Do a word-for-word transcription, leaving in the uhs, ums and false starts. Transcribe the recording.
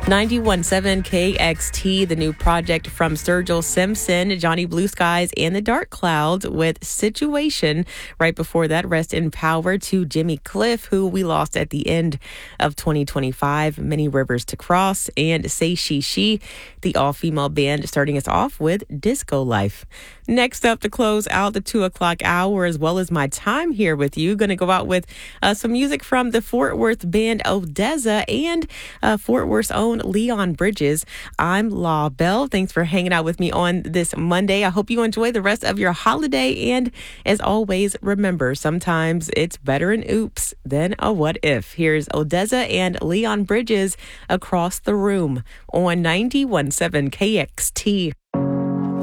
ninety-one point seven K X T, the new project from Sturgill Simpson, Johnny Blue Skies, and the Dark Clouds with Situation. Right before that, Rest in Power to Jimmy Cliff, who we lost at the end of twenty twenty-five. Many Rivers to Cross, and Say She She, the all-female band, starting us off with Disco Life. Next up to close out the two o'clock hour, as well as my time here with you, going to go out with uh, some music from the Fort Worth band ODESZA and uh, Fort Worth's own Leon Bridges. I'm La Belle. Thanks for hanging out with me on this Monday. I hope you enjoy the rest of your holiday. And as always, remember, sometimes it's better an oops than a what if. Here's ODESZA and Leon Bridges, Across the Room on ninety-one point seven K X T.